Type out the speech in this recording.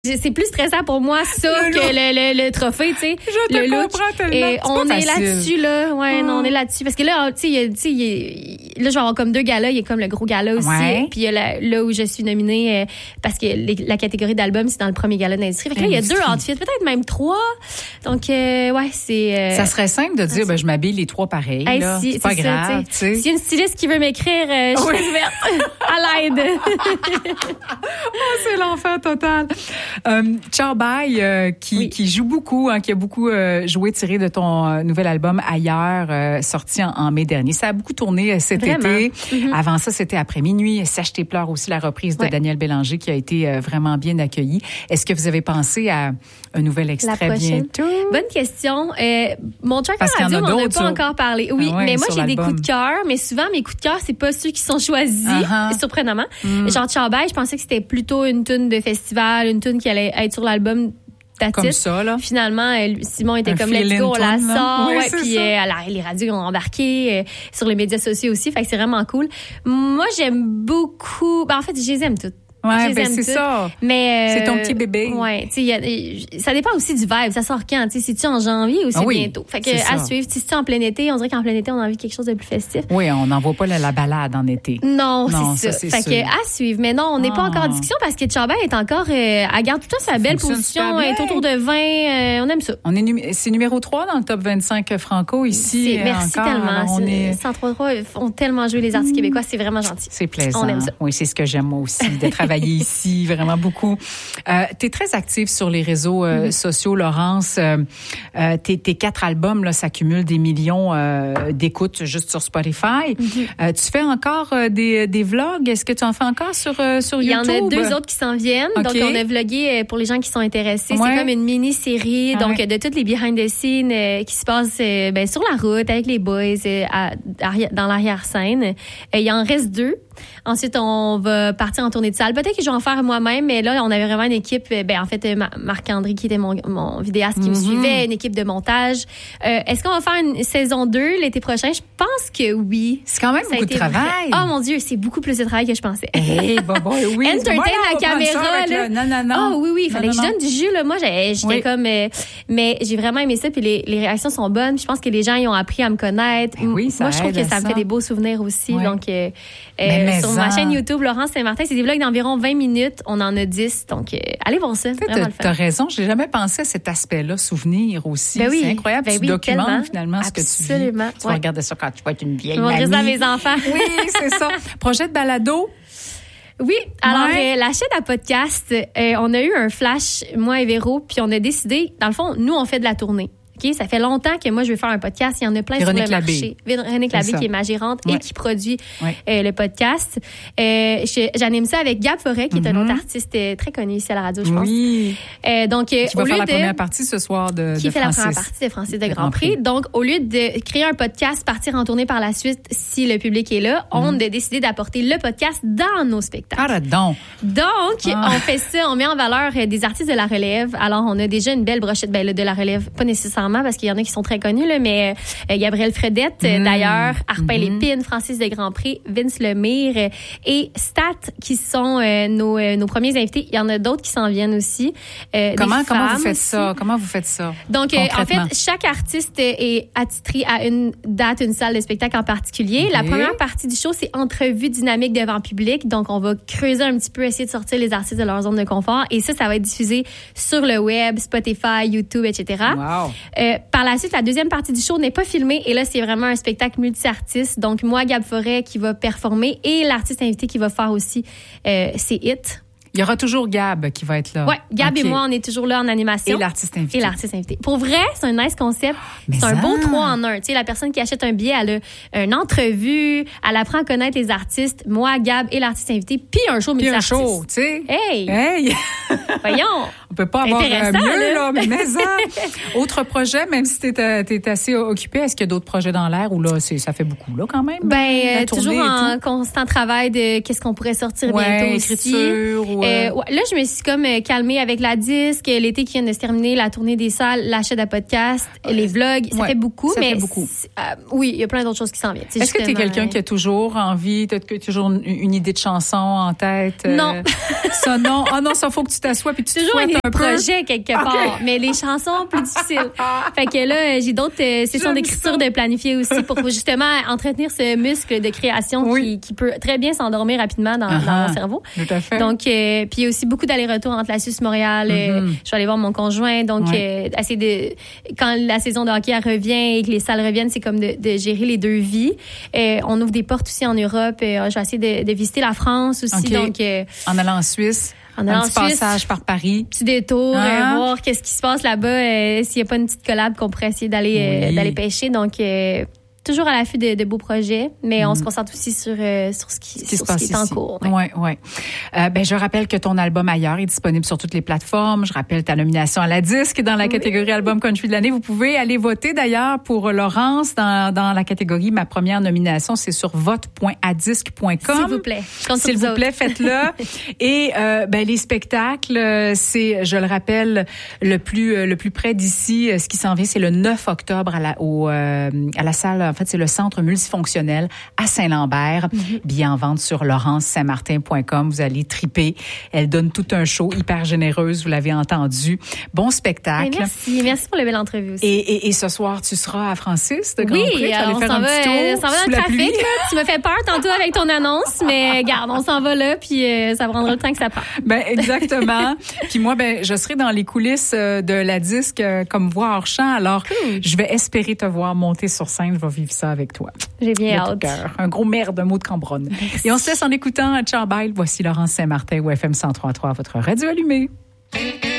C'est plus stressant pour moi ça que le trophée, tu sais. Je te comprends tellement. Et on est facile. Là-dessus là. Ouais, non, on est là-dessus parce que là, tu sais, là je vais avoir comme 2 galas, il y a comme le gros gala aussi, puis il y a là où je suis nominée parce que la catégorie d'album c'est dans le premier gala d'industrie. Fait que là il y a 2 outfits, peut-être même 3. Donc ouais, c'est ça serait simple de dire je m'habille les 3 pareils là, c'est pas grave, tu sais. S'il y a une styliste qui veut m'écrire, je suis ouverte à l'aide. C'est l'enfer total. Ciao Bye qui joue beaucoup, qui a beaucoup joué tiré de ton nouvel album Ailleurs, sorti en mai dernier. Ça a beaucoup tourné cet été. Mm-hmm. Avant ça, c'était Après minuit. Sèche tes pleurs aussi, la reprise de Daniel Bélanger qui a été vraiment bien accueillie. Est-ce que vous avez pensé à un nouvel extrait bientôt? Bonne question. Mon track radio, on n'en a pas encore parlé. Oui, mais moi, j'ai des coups de cœur, mais souvent, mes coups de cœur, c'est pas ceux qui sont choisis, surprenamment. Genre, Ciao Bye, je pensais que c'était plutôt une toune de festival, une toune qui allait être sur l'album. Comme ça, là. Finalement, Simon était comme let's go, on la sort. Puis les radios ont embarqué sur les médias sociaux aussi. Fait que c'est vraiment cool. Moi, j'aime beaucoup. En fait, je les aime toutes. Ouais, c'est ça. Mais c'est ton petit bébé. Ouais, tu sais, ça dépend aussi du vibe. Ça sort quand? Tu sais, c'est-tu en janvier ou c'est bientôt? Fait que à suivre. Si c'est en plein été, on dirait qu'en plein été, on a envie de quelque chose de plus festif. Oui, on n'envoie pas la balade en été. Non, c'est ça. Fait que à suivre. Mais non, on n'est pas encore en discussion parce que Ciao Bye est encore, elle garde tout le temps sa belle position. Elle est autour de 20. On aime ça. C'est numéro 3 dans le top 25 franco ici. Merci encore. tellement. Alors, 103.3 font tellement jouer les artistes québécois. C'est vraiment gentil. C'est plaisant. On aime ça. Oui, c'est ce que j'aime moi aussi, de travailler ici, vraiment beaucoup. Tu es très active sur les réseaux sociaux, Laurence. Tes 4 albums, là, ça cumule des millions d'écoutes juste sur Spotify. Tu fais encore des vlogs? Est-ce que tu en fais encore sur YouTube? Il y en a 2 autres qui s'en viennent. Okay. Donc, on a vlogué pour les gens qui sont intéressés. C'est comme une mini-série, donc de toutes les behind the scenes qui se passent sur la route, avec les boys, dans l'arrière-scène. Il en reste 2. Ensuite, on va partir en tournée de salle. Peut-être que je vais en faire moi-même, mais là, on avait vraiment une équipe. En fait, Marc-André, qui était mon vidéaste qui me suivait, une équipe de montage. Est-ce qu'on va faire une saison 2 l'été prochain? Je pense que oui. C'est quand même beaucoup de travail. Oh mon Dieu, c'est beaucoup plus de travail que je pensais. Oui. Entertain la caméra, là. Non. Oh oui. Fallait que je donne du jus, là. Moi, j'étais comme... mais j'ai vraiment aimé ça, puis les réactions sont bonnes. Je pense que les gens, ils ont appris à me connaître. Moi, je trouve que ça me fait des beaux souvenirs aussi. Donc... sur ma chaîne YouTube, Laurence Saint-Martin, c'est des vlogs d'environ 20 minutes. On en a 10. Donc, allez voir ça. T'as raison. J'ai jamais pensé à cet aspect-là, souvenir aussi. C'est incroyable. Tu documentes finalement ce que tu vis. Tu vas regarder ça quand tu vas être une vieille mamie. Je vais à mes enfants. Oui, c'est ça. Projet de balado? Oui. Alors, la chaîne à podcast, on a eu un flash, moi et Véro, puis on a décidé, dans le fond, nous, on fait de la tournée. Okay, ça fait longtemps que moi, je veux faire un podcast. Il y en a plein sur le marché. Véronique Labbé, qui est ma gérante et qui produit le podcast. J'anime ça avec Gab Forêt, qui est un autre artiste très connu ici à la radio, je pense. Oui. Donc, qui va faire la première partie ce soir de Francis. Qui fait la première partie de Francis de Grand Prix. Donc, au lieu de créer un podcast, partir en tournée par la suite, si le public est là, on a décidé d'apporter le podcast dans nos spectacles. Donc, on fait ça, on met en valeur des artistes de la relève. Alors, on a déjà une belle brochette de la relève, pas nécessairement parce qu'il y en a qui sont très connus, là, mais Gabriel Fredette, d'ailleurs, Arpin Lépine, Francis de Grand Prix, Vince Lemire et Stat, qui sont nos premiers invités. Il y en a d'autres qui s'en viennent aussi. Comment vous faites ça? Comment vous faites ça? Donc, en fait, chaque artiste est attitré à une date, une salle de spectacle en particulier. La première partie du show, c'est entrevue dynamique devant public. Donc, on va creuser un petit peu, essayer de sortir les artistes de leur zone de confort. Et ça va être diffusé sur le web, Spotify, YouTube, etc. Wow. Par la suite, la deuxième partie du show n'est pas filmée. Et là, c'est vraiment un spectacle multi-artistes. Donc, moi, Gab Forêt qui va performer et l'artiste invité qui va faire aussi ses hits. Il y aura toujours Gab qui va être là. Oui, Gab et moi, on est toujours là en animation. Et l'artiste invité. Pour vrai, c'est un nice concept. C'est un beau 3 en 1. Tu sais, la personne qui achète un billet, elle a une entrevue, elle apprend à connaître les artistes, moi, Gab et l'artiste invité, puis un show multi-artistes. Puis un show, tu sais. Hey! Voyons! On peut pas avoir mieux, là, mais ça. Autre projet, même si t'es assez occupé, est-ce qu'il y a d'autres projets dans l'air ou là, ça fait beaucoup, là, quand même? Toujours en constant travail de qu'est-ce qu'on pourrait sortir bientôt écriture aussi. Là, je me suis comme calmée avec la disque, l'été qui vient de se terminer, la tournée des salles, l'achat de podcasts, les vlogs. Ça fait beaucoup, mais oui, il y a plein d'autres choses qui s'en viennent. Est-ce que tu es quelqu'un qui a toujours envie, tu as toujours une idée de chanson en tête? Non. Ça, non. Ah non, ça, faut que tu t'assoies puis tu te fouettes un peu. Toujours un projet quelque part, mais les chansons, plus difficiles. Fait que là, j'ai d'autres sessions d'écriture de planifier aussi pour justement entretenir ce muscle de création qui peut très bien s'endormir rapidement dans mon cerveau. Tout à fait. Donc, puis il y a aussi beaucoup d'allers-retours entre la Suisse Montréal. Je vais aller voir mon conjoint. Donc, quand la saison de hockey revient et que les salles reviennent, c'est comme de gérer les deux vies. On ouvre des portes aussi en Europe. Je vais essayer de visiter la France aussi. Okay. Donc, en allant en Suisse. Un petit passage par Paris. Petit détour, voir qu'est-ce qui se passe là-bas, s'il n'y a pas une petite collab qu'on pourrait essayer d'aller pêcher. Donc, toujours à l'affût de beaux projets, mais on se concentre aussi sur ce qui est en cours. Oui. Je rappelle que ton album Ailleurs est disponible sur toutes les plateformes. Je rappelle ta nomination à la disque dans la catégorie Album Country de l'année. Vous pouvez aller voter d'ailleurs pour Laurence dans la catégorie. Ma première nomination, c'est sur vote.adisque.com. S'il vous plaît. S'il vous plaît, faites-le. Et les spectacles, c'est, je le rappelle, le plus près d'ici. Ce qui s'en vient, c'est le 9 octobre à la salle. En fait, c'est le centre multifonctionnel à Saint-Lambert. Bien en vente sur laurencesaintmartin.com. Vous allez triper. Elle donne tout un show, hyper généreuse, vous l'avez entendu. Bon spectacle. Merci pour la belle entrevue aussi. Et ce soir, tu seras à Francis de Grand Prix. Oui, on s'en va dans le trafic. Tu me fais peur tantôt avec ton annonce, mais garde, on s'en va là, puis ça prendra le temps que ça prend. Exactement. Puis moi, je serai dans les coulisses de la disque comme voix hors champ. Alors, je vais espérer te voir monter sur scène. Je vais vivre ça avec toi. J'ai bien hâte. Un gros merde, un mot de Cambronne. Et on se laisse en écoutant Ciao Bye. Voici Laurence Saint-Martin ou FM 103.3, votre radio allumée.